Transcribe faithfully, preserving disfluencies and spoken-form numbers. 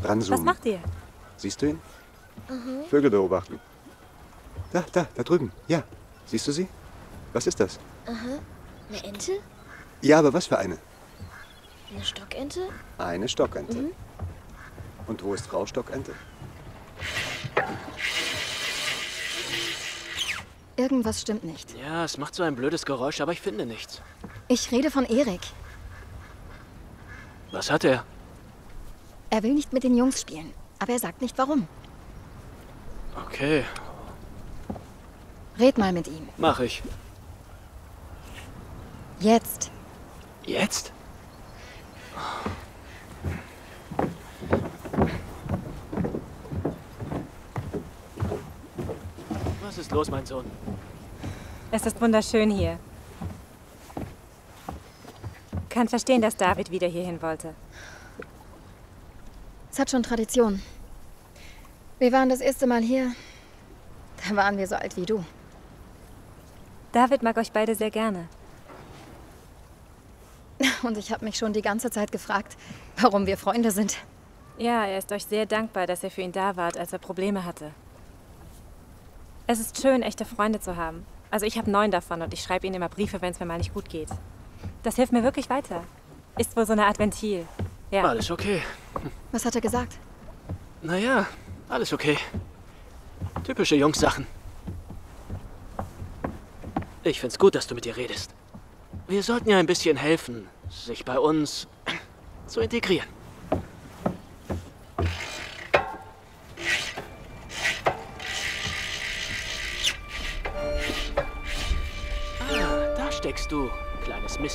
Ranzoomen. Was macht ihr? Siehst du ihn? Mhm. Vögel beobachten. Da, da, da drüben. Ja. Siehst du sie? Was ist das? Aha. Eine Ente? Ja, aber was für eine? Eine Stockente? Eine Stockente. Mhm. Und wo ist Frau Stockente? Irgendwas stimmt nicht. Ja, es macht so ein blödes Geräusch, aber ich finde nichts. Ich rede von Erik. Was hat er? Er will nicht mit den Jungs spielen, aber er sagt nicht warum. Okay, Red mal mit ihm. mach ich. Jetzt. Jetzt? Was ist los, mein Sohn? Es ist wunderschön hier. Kann verstehen, dass David wieder hierhin wollte. Es hat schon Tradition. Wir waren das erste Mal hier. Da waren wir so alt wie du. David mag euch beide sehr gerne. Und ich habe mich schon die ganze Zeit gefragt, warum wir Freunde sind. Ja, er ist euch sehr dankbar, dass ihr für ihn da wart, als er Probleme hatte. Es ist schön, echte Freunde zu haben. Also ich habe neun davon und ich schreibe ihnen immer Briefe, wenn es mir mal nicht gut geht. Das hilft mir wirklich weiter. Ist wohl so eine Art Ventil. Ja. Alles okay. Was hat er gesagt? Naja, alles okay. Typische Jungs-Sachen. Ich find's gut, dass du mit ihr redest. Wir sollten ja ein bisschen helfen, sich bei uns zu integrieren. Ah, da steckst du, kleines Mist.